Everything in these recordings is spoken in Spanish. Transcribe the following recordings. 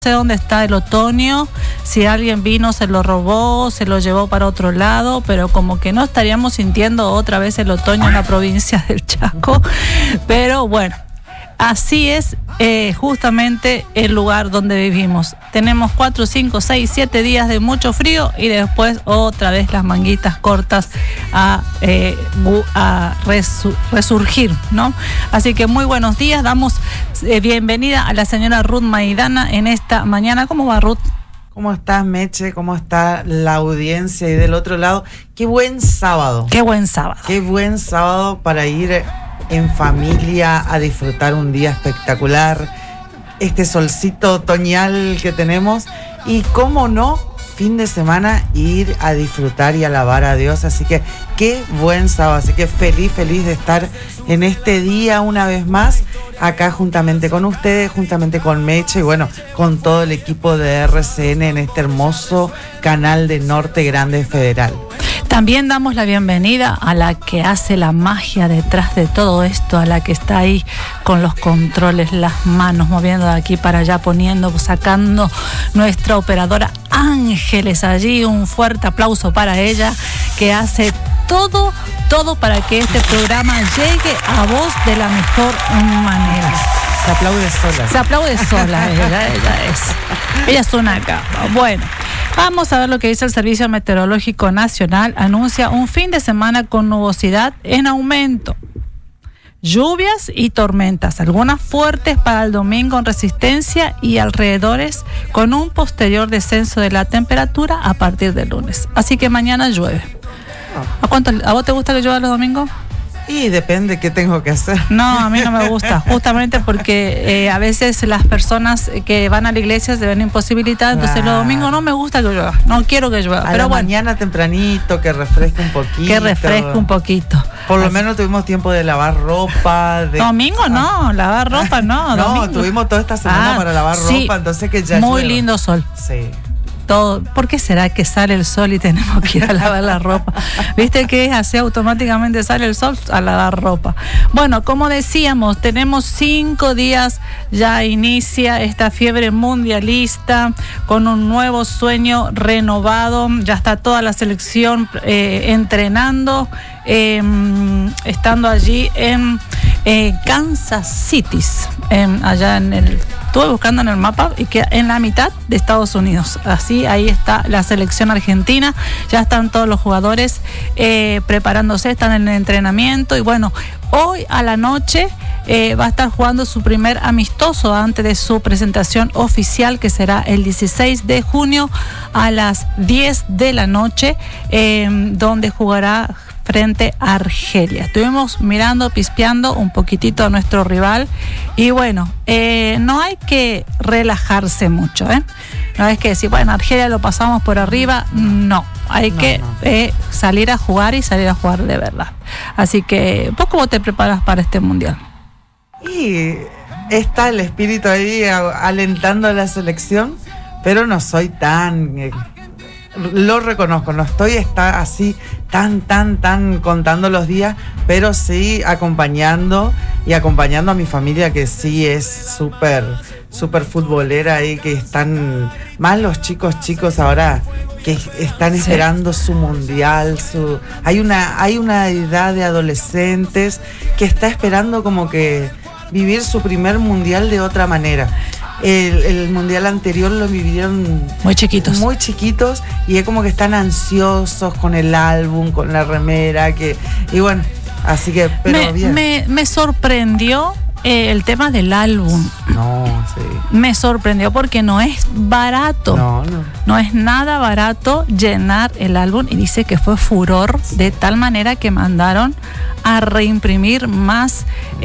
sé dónde está el otoño, si alguien vino, se lo robó, se lo llevó para otro lado, pero como que no estaríamos sintiendo otra vez el otoño en la provincia del Chaco. Pero bueno, así es justamente el lugar donde vivimos. Tenemos 4, 5, 6, 7 días de mucho frío y después otra vez las manguitas cortas a resurgir, ¿no? Así que muy buenos días, damos bienvenida a la señora Ruth Maidana en esta mañana. ¿Cómo va, Ruth? ¿Cómo estás, Meche? ¿Cómo está la audiencia? Y del otro lado, qué buen sábado. Qué buen sábado. Qué buen sábado para ir en familia a disfrutar un día espectacular, este solcito otoñal que tenemos y cómo no, fin de semana ir a disfrutar y alabar a Dios. Así que qué buen sábado, así que feliz de estar en este día una vez más acá juntamente con ustedes, juntamente con Meche y bueno, con todo el equipo de RCN en este hermoso canal de Norte Grande Federal. También damos la bienvenida a la que hace la magia detrás de todo esto, a la que está ahí con los controles, las manos moviendo de aquí para allá, poniendo, sacando, nuestra operadora Ángeles allí. Un fuerte aplauso para ella, que hace todo para que este programa llegue a vos de la mejor manera. Se aplaude sola. Se aplaude sola, ella es una capa. Bueno, vamos a ver lo que dice el Servicio Meteorológico Nacional. Anuncia un fin de semana con nubosidad en aumento. Lluvias y tormentas, algunas fuertes para el domingo en Resistencia y alrededores, con un posterior descenso de la temperatura a partir del lunes. Así que mañana llueve. ¿A vos te gusta que llueva los domingos? Y depende qué tengo que hacer. No, a mí no me gusta, justamente porque a veces las personas que van a la iglesia se ven imposibilitadas, entonces los domingos no me gusta que llueva, no quiero que llueva. Pero bueno, mañana tempranito, que refresque un poquito. Que refresque un poquito. Por lo menos tuvimos tiempo de lavar ropa. Domingo no, lavar ropa no. No, domingo. Tuvimos toda esta semana para lavar ropa, entonces que ya muy llueva. Lindo sol. Sí. Todo. ¿Por qué será que sale el sol y tenemos que ir a lavar la ropa? ¿Viste que es así? Automáticamente sale el sol a lavar ropa. Bueno, como decíamos, tenemos 5 días, ya inicia esta fiebre mundialista con un nuevo sueño renovado. Ya está toda la selección entrenando, estando allí en Kansas City, allá estuve buscando en el mapa y queda en la mitad de Estados Unidos. Así, ahí está la selección argentina. Ya están todos los jugadores preparándose, están en el entrenamiento. Y bueno, hoy a la noche va a estar jugando su primer amistoso antes de su presentación oficial, que será el 16 de junio a las 10 de la noche, donde jugará frente a Argelia. Estuvimos mirando, pispeando un poquitito a nuestro rival y bueno, no hay que relajarse mucho, no es que decir, bueno, Argelia lo pasamos por arriba, no, hay que salir a jugar y salir a jugar de verdad. Así que, ¿vos cómo te preparas para este mundial? Y está el espíritu ahí alentando a la selección, pero no soy tan... lo reconozco, no estoy así tan contando los días, pero sí acompañando a mi familia, que sí es súper futbolera ahí, que están más los chicos ahora que están esperando su mundial, hay una edad de adolescentes que está esperando como que vivir su primer mundial de otra manera. El mundial anterior lo vivieron muy chiquitos y es como que están ansiosos con el álbum, con la remera, y bueno, así que pero bien. Me sorprendió el tema del álbum. Me sorprendió porque no es barato. No es nada barato llenar el álbum, y dice que fue furor de tal manera que mandaron a reimprimir más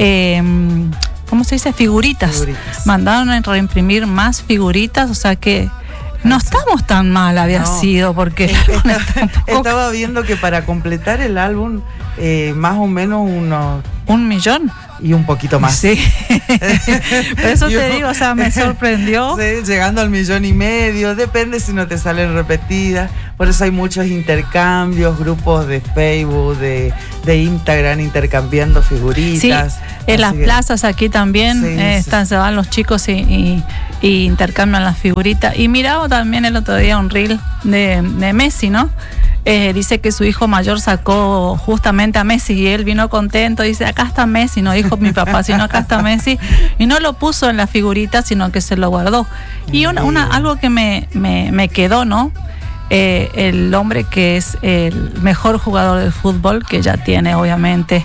¿cómo se dice? Figuritas. Mandaron a reimprimir más figuritas, o sea que no estamos tan mal, había sido, porque estaba viendo que para completar el álbum, más o menos unos 1 millón. Y un poquito más. Sí. Por eso te digo, o sea, me sorprendió. Sí, llegando al 1,5 millones, depende si no te salen repetidas. Por eso hay muchos intercambios, grupos de Facebook, de Instagram, intercambiando figuritas. Sí, en las plazas aquí también se van los chicos y y intercambian las figuritas. Y miraba también el otro día un reel de Messi, ¿no? Dice que su hijo mayor sacó justamente a Messi y él vino contento, dice, acá está Messi, no dijo mi papá, sino acá está Messi, y no lo puso en la figurita, sino que se lo guardó. Y algo que me quedó, ¿no? El hombre que es el mejor jugador del fútbol, que ya tiene obviamente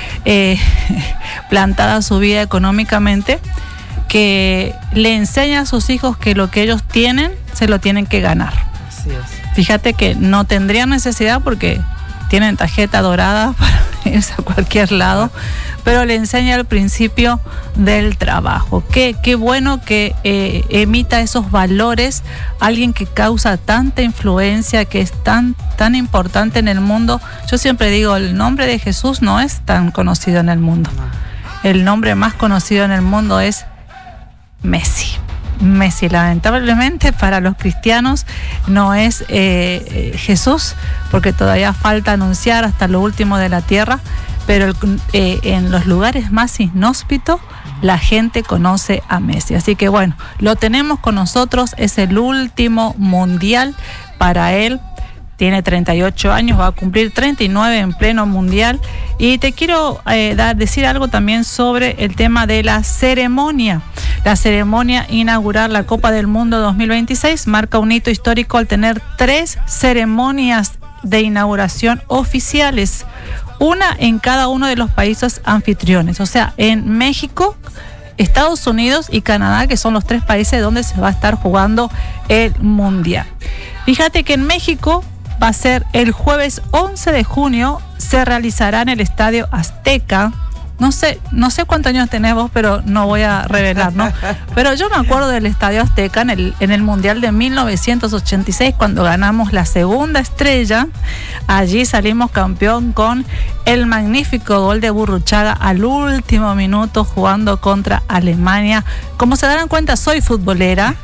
plantada su vida económicamente, que le enseña a sus hijos que lo que ellos tienen, se lo tienen que ganar. Así es. Fíjate que no tendrían necesidad porque tienen tarjeta dorada para irse a cualquier lado, pero le enseña el principio del trabajo. Qué bueno que emita esos valores alguien que causa tanta influencia, que es tan importante en el mundo. Yo siempre digo, el nombre de Jesús no es tan conocido en el mundo. El nombre más conocido en el mundo es Messi. Lamentablemente para los cristianos no es Jesús, porque todavía falta anunciar hasta lo último de la tierra, pero en los lugares más inhóspitos la gente conoce a Messi. Así que bueno, lo tenemos con nosotros, es el último mundial para él. Tiene 38 años, va a cumplir 39 en pleno mundial. Y te quiero decir algo también sobre el tema de la ceremonia. La ceremonia inaugural la Copa del Mundo 2026 marca un hito histórico al tener 3 ceremonias de inauguración oficiales, una en cada uno de los países anfitriones. O sea, en México, Estados Unidos y Canadá, que son los 3 países donde se va a estar jugando el mundial. Fíjate que en México va a ser el jueves 11 de junio, se realizará en el Estadio Azteca. No sé cuántos años tenés vos, pero no voy a revelar, ¿no? Pero yo me acuerdo del Estadio Azteca en el Mundial de 1986, cuando ganamos la segunda estrella. Allí salimos campeón con el magnífico gol de Burruchaga al último minuto jugando contra Alemania. Como se darán cuenta, soy futbolera,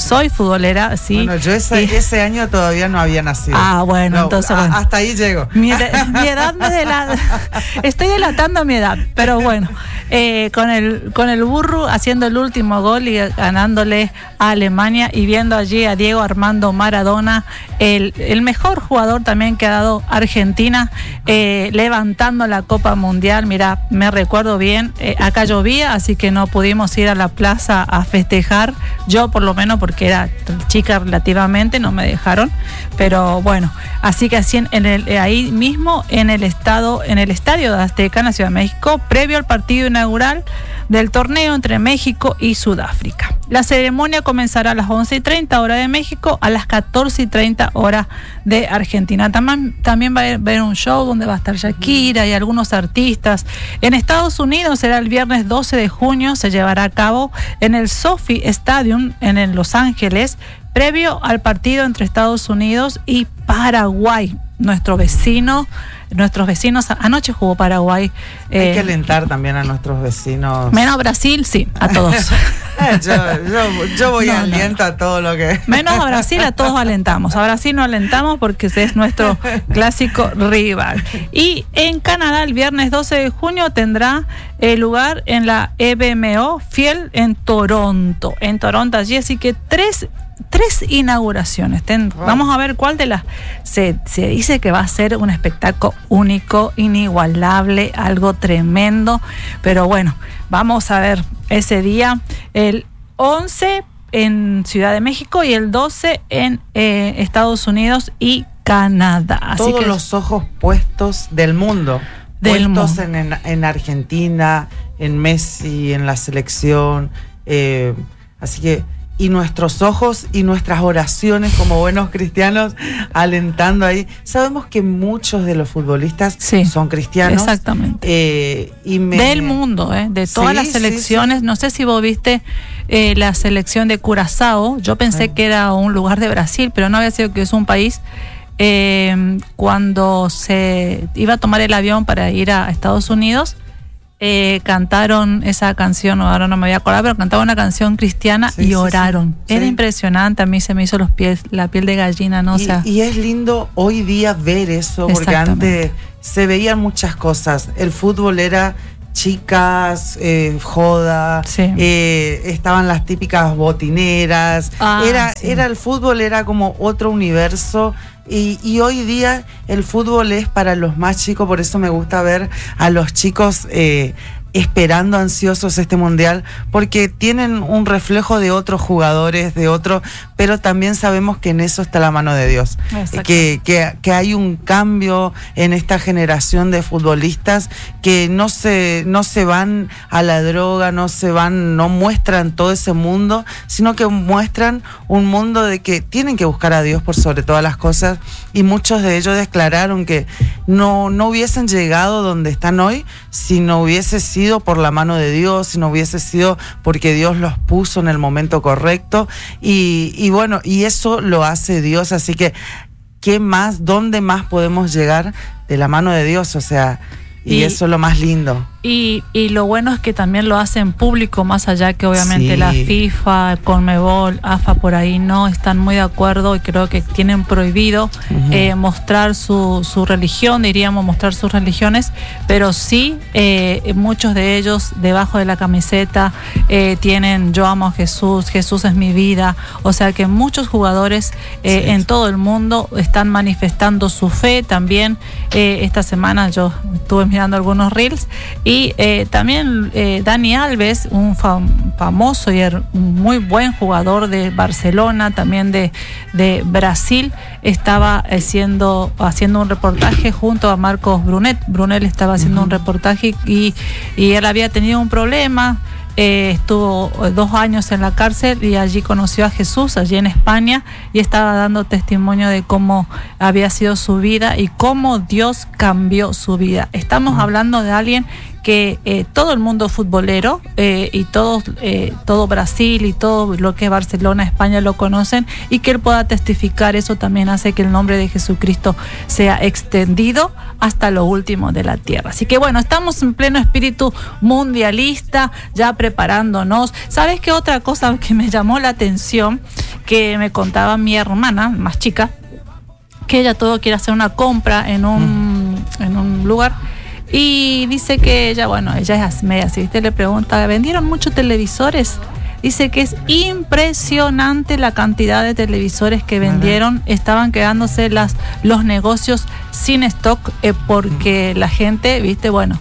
sí. Bueno, yo ese año todavía no había nacido. Bueno, entonces bueno. Hasta ahí llego. Mi edad me delata. Estoy delatando mi edad, pero bueno, con el Burru haciendo el último gol y ganándole a Alemania, y viendo allí a Diego Armando Maradona, el mejor jugador también que ha dado Argentina, levantando la Copa Mundial. Mira, me recuerdo bien, acá llovía, así que no pudimos ir a la plaza a festejar, yo por lo menos, porque era chica relativamente, no me dejaron, pero bueno, así que así ahí mismo en el estadio de Azteca, en la Ciudad de México, previo al partido inaugural del torneo entre México y Sudáfrica. La ceremonia comenzará a las 11:30 hora de México, a las 14:30 hora de Argentina. También va a haber un show donde va a estar Shakira y algunos artistas. En Estados Unidos será el viernes 12 de junio, se llevará a cabo en el SoFi Stadium en Los Ángeles, previo al partido entre Estados Unidos y Paraguay. Nuestros vecinos, anoche jugó Paraguay. Hay que alentar también a nuestros vecinos. Menos Brasil, sí, a todos. yo voy aliento a todo lo que... Menos a Brasil, a todos alentamos. A Brasil no alentamos porque es nuestro clásico rival. Y en Canadá, el viernes 12 de junio tendrá lugar en la EBMO Fiel en Toronto. Allí, así que tres inauguraciones. Vamos a ver cuál de las... Se dice que va a ser un espectáculo único, inigualable, algo tremendo, pero bueno, vamos a ver ese día, el 11 en Ciudad de México y el 12 en Estados Unidos y Canadá. Así todos los ojos puestos del mundo. En Argentina, en Messi, en la selección, así que... Y nuestros ojos y nuestras oraciones como buenos cristianos alentando ahí. Sabemos que muchos de los futbolistas son cristianos. Exactamente. Del mundo, de todas las selecciones. Sí. No sé si vos viste la selección de Curazao. Yo pensé que era un lugar de Brasil, pero no había sido, que es un país. Cuando se iba a tomar el avión para ir a Estados Unidos, cantaron esa canción, ahora no me voy a acordar, pero cantaban una canción cristiana y oraron. Era impresionante, a mí se me hizo la piel de gallina, ¿no? Y es lindo hoy día ver eso, porque antes se veían muchas cosas. El fútbol era chicas, joda, Sí. estaban las típicas botineras, Sí. era el fútbol, era como otro universo. Y hoy día el fútbol es para los más chicos, por eso me gusta ver a los chicos esperando ansiosos este mundial, porque tienen un reflejo de otros jugadores, pero también sabemos que en eso está la mano de Dios, que hay un cambio en esta generación de futbolistas que no se van a la droga, no muestran todo ese mundo, sino que muestran un mundo de que tienen que buscar a Dios por sobre todas las cosas, y muchos de ellos declararon que no hubiesen llegado donde están hoy si no hubiese sido por la mano de Dios, si no hubiese sido porque Dios los puso en el momento correcto, y bueno, y eso lo hace Dios, así que ¿qué más? ¿Dónde más podemos llegar de la mano de Dios? O sea, y eso es lo más lindo. Y lo bueno es que también lo hacen público, más allá que obviamente Sí. la FIFA, Conmebol, AFA por ahí no están muy de acuerdo, y creo que tienen prohibido mostrar su religión, diríamos mostrar sus religiones, pero sí muchos de ellos debajo de la camiseta tienen yo amo a Jesús, Jesús es mi vida, o sea que muchos jugadores en todo el mundo están manifestando su fe también. Esta semana yo estuve mirando algunos reels, y también Dani Alves, un famoso y un muy buen jugador de Barcelona, también de Brasil, estaba haciendo un reportaje junto a Marcos Brunet. Brunel estaba haciendo un reportaje y él había tenido un problema. Estuvo 2 años en la cárcel y allí conoció a Jesús, allí en España, y estaba dando testimonio de cómo había sido su vida y cómo Dios cambió su vida. Estamos hablando de alguien que todo el mundo futbolero y todo Brasil y todo lo que es Barcelona, España lo conocen, y que él pueda testificar, eso también hace que el nombre de Jesucristo sea extendido hasta lo último de la tierra. Así que bueno, estamos en pleno espíritu mundialista, ya preparándonos. ¿Sabes qué otra cosa que me llamó la atención? Que me contaba mi hermana más chica, que ella todo quiere hacer una compra en un lugar. Y dice que ella es media así, ¿viste? Le pregunta, ¿vendieron muchos televisores? Dice que es impresionante la cantidad de televisores que vendieron. Estaban quedándose los negocios sin stock porque la gente, viste, bueno,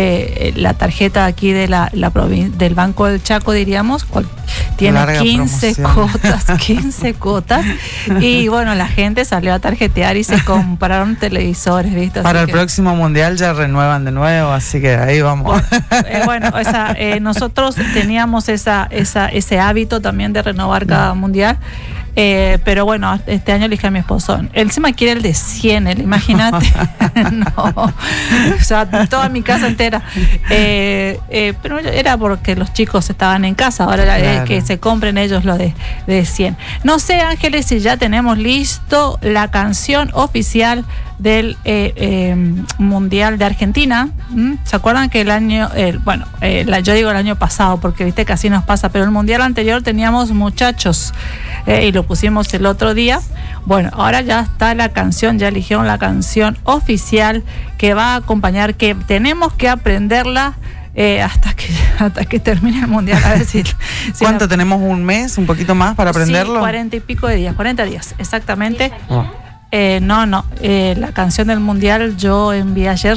la tarjeta aquí de del Banco del Chaco, diríamos, tiene Larga 15 cuotas, y bueno, la gente salió a tarjetear y se compraron televisores, viste. Así para el próximo mundial ya renuevan de nuevo, así que ahí vamos. Nosotros teníamos ese hábito también de renovar cada mundial. Pero bueno, este año le dije a mi esposo, él encima quiere el de 100, imagínate. No, o sea, toda mi casa entera. Pero era porque los chicos estaban en casa, ahora claro, que se compren ellos lo de 100. No sé, Ángeles, si ya tenemos listo la canción oficial del Mundial de Argentina. ¿Se acuerdan que yo digo el año pasado porque viste que así nos pasa, pero el Mundial anterior teníamos Muchachos y lo pusimos el otro día? Bueno, ahora ya está la canción, ya eligieron la canción oficial que va a acompañar, que tenemos que aprenderla hasta que termine el mundial. A ver si ¿Cuánto tenemos? ¿Un mes? ¿Un poquito más para aprenderlo? Sí, 40 y pico de días, 40 días, exactamente. Oh. La canción del mundial yo envié ayer.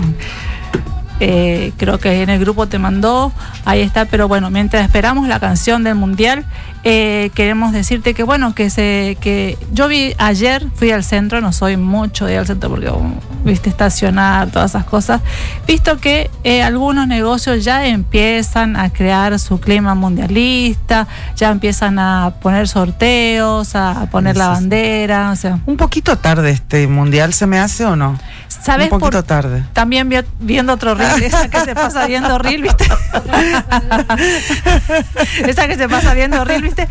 Creo que en el grupo te mandó, ahí está, pero bueno, mientras esperamos la canción del mundial, queremos decirte que bueno, que yo fui al centro, no soy mucho de ir al centro porque viste estacionar, todas esas cosas, visto que algunos negocios ya empiezan a crear su clima mundialista, ya empiezan a poner sorteos, a poner la bandera, o sea. Un poquito tarde este mundial, ¿se me hace o no? ¿Sabes? Un poquito tarde. También viendo otro reel, esa que se pasa viendo reel, ¿viste? Esa que se pasa viendo reel, ¿viste?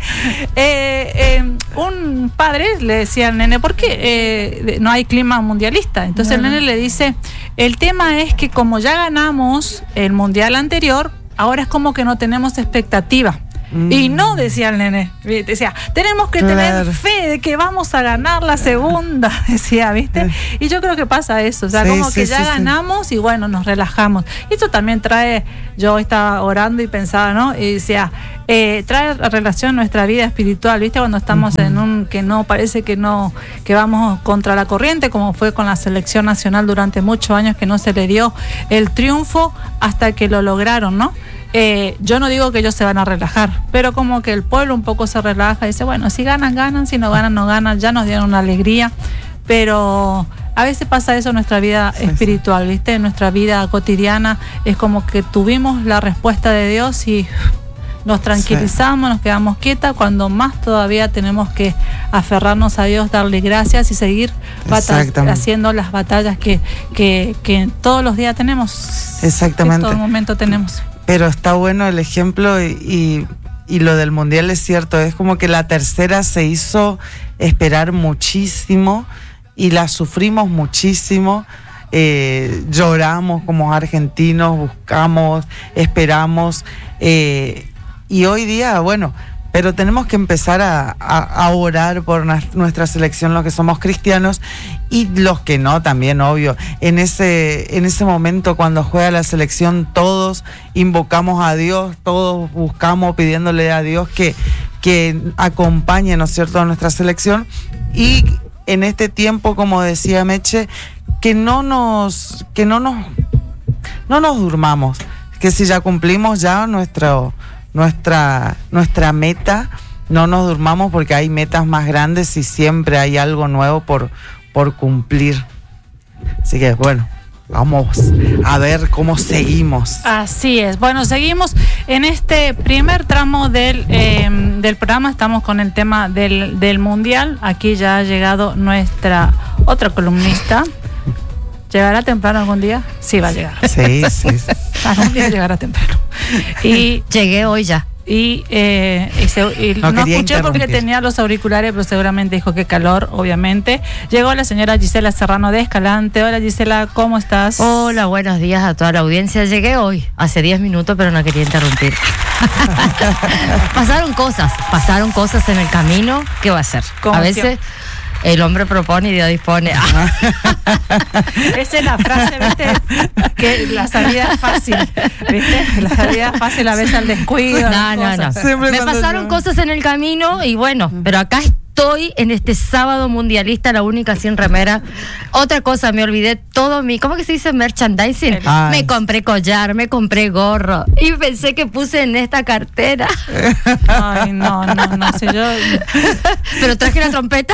Un padre le decía al nene, ¿por qué no hay clima mundialista? Entonces el nene le dice, el tema es que como ya ganamos el mundial anterior, ahora es como que no tenemos expectativa. Y no, decía el nene, decía, tenemos que tener fe de que vamos a ganar la segunda, decía, ¿viste? Y yo creo que pasa eso, o sea, como que ya ganamos y bueno, nos relajamos. Y esto también trae, yo estaba orando y pensaba, ¿no? Y decía, trae relación a nuestra vida espiritual, ¿viste? Cuando estamos en un que no, parece que no, que vamos contra la corriente, como fue con la selección nacional durante muchos años, que no se le dio el triunfo hasta que lo lograron, ¿no? Yo no digo que ellos se van a relajar, pero como que el pueblo un poco se relaja y dice, bueno, si ganan, ganan, si no ganan, no ganan, ya nos dieron una alegría, pero a veces pasa eso en nuestra vida espiritual, ¿viste? En nuestra vida cotidiana es como que tuvimos la respuesta de Dios y nos tranquilizamos, nos quedamos quietas, cuando más todavía tenemos que aferrarnos a Dios, darle gracias y seguir haciendo las batallas que todos los días tenemos. Exactamente. Que en todo momento tenemos. Pero está bueno el ejemplo y lo del mundial es cierto, es como que la tercera se hizo esperar muchísimo y la sufrimos muchísimo, lloramos como argentinos, buscamos, esperamos, y hoy día, bueno, pero tenemos que empezar a orar por nuestra selección, los que somos cristianos y los que no también, obvio. En ese momento cuando juega la selección, todos invocamos a Dios, todos buscamos pidiéndole a Dios que acompañe, ¿no es cierto?, a nuestra selección. Y en este tiempo, como decía Meche, que no nos durmamos, que si ya cumplimos ya nuestra meta, no nos durmamos porque hay metas más grandes y siempre hay algo nuevo por cumplir. Así que bueno, vamos a ver cómo seguimos. Así es. Bueno, seguimos en este primer tramo del programa. Estamos con el tema del Mundial. Aquí ya ha llegado nuestra otra columnista. ¿Llegará temprano algún día? Sí, va a llegar. Sí. Algún día llegará temprano. Y llegué hoy ya. Y no escuché porque tenía los auriculares, pero seguramente dijo que calor, obviamente. Llegó la señora Gisela Serrano de Escalante. Hola Gisela, ¿cómo estás? Hola, buenos días a toda la audiencia. Llegué hoy, hace 10 minutos, pero no quería interrumpir. Pasaron cosas en el camino. ¿Qué va a hacer? A veces el hombre propone y Dios dispone. Esa es la frase, ¿viste? Que la salida es fácil, ¿viste? La salida es fácil a veces al descuido. No. Me pasaron cosas en el camino y bueno, pero acá estoy en este sábado mundialista, la única sin remera. Otra cosa, me olvidé todo ¿cómo que se dice? Merchandising. Me compré collar, me compré gorro y pensé que puse en esta cartera. Ay, no, sé yo. Pero traje la trompeta.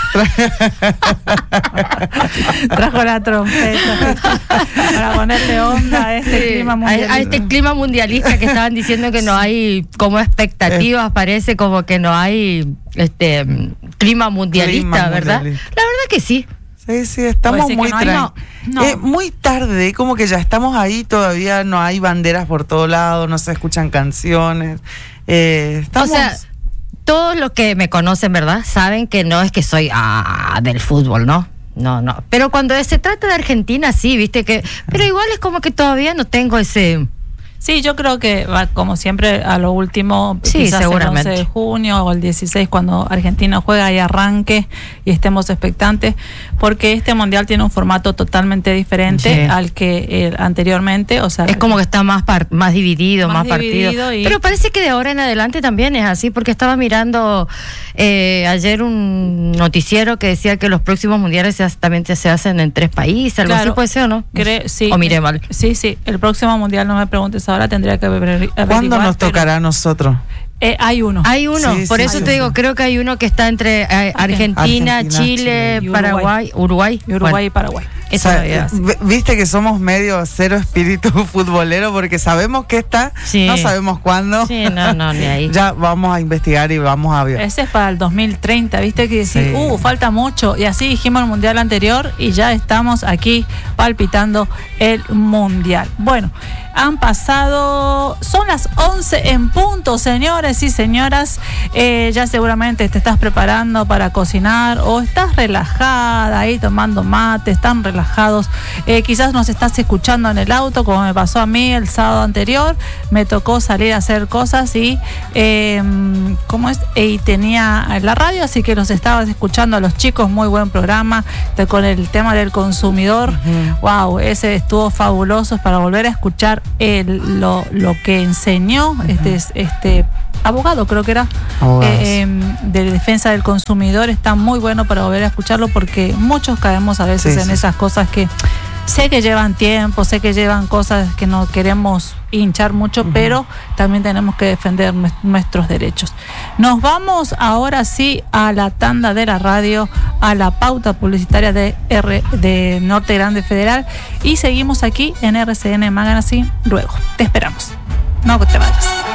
Trajo la trompeta para ponerle onda a este clima mundialista. A este clima mundialista que estaban diciendo que no hay como expectativas, parece como que no hay clima mundialista, ¿verdad? La verdad que sí. Sí, estamos muy muy tarde, como que ya estamos ahí, todavía no hay banderas por todo lado, no se escuchan canciones. O sea, todos los que me conocen, ¿verdad?, saben que no es que soy del fútbol, ¿no? No. Pero cuando se trata de Argentina, sí, viste que. Pero igual es como que todavía no tengo ese. Sí, yo creo que va como siempre a lo último, quizás seguramente. el 11 de junio o el 16 cuando Argentina juega y arranque y estemos expectantes, porque este mundial tiene un formato totalmente diferente al que anteriormente, o sea, es como que está más dividido, más partido. Pero parece que de ahora en adelante también es así, porque estaba mirando ayer un noticiero que decía que los próximos mundiales también se hacen en 3 países, algo así, ¿puede ser o no? Sí. O miré mal. Sí, el próximo mundial, no me preguntes ahora, tendría que averiguar. ¿Cuándo nos tocará a nosotros? Hay uno. Sí, por eso te digo, creo que hay uno que está entre Argentina, Chile, Paraguay, Uruguay y Paraguay. Eso viste que somos medio cero espíritu futbolero porque sabemos que está, no sabemos cuándo. Sí, no, ni ahí. Ya vamos a investigar y vamos a ver. Ese es para el 2030, viste que decir, falta mucho. Y así dijimos el mundial anterior y ya estamos aquí palpitando el mundial. Bueno, han pasado, son las 11 en punto, señores y señoras. Ya seguramente te estás preparando para cocinar o estás relajada ahí tomando mate, están relajados relajados. Quizás nos estás escuchando en el auto, como me pasó a mí el sábado anterior. Me tocó salir a hacer cosas y y tenía la radio, así que los estabas escuchando a los chicos. Muy buen programa con el tema del consumidor. Wow, ese estuvo fabuloso para volver a escuchar lo que enseñó este abogado, creo que era de defensa del consumidor. Está muy bueno para volver a escucharlo, porque muchos caemos a veces en esas cosas que sé que llevan tiempo, sé que llevan cosas que no queremos hinchar mucho, pero también tenemos que defender nuestros derechos. Nos vamos ahora sí a la tanda de la radio, a la pauta publicitaria de Norte Grande Federal, y seguimos aquí en RCN Magazine luego. Te esperamos. No te vayas.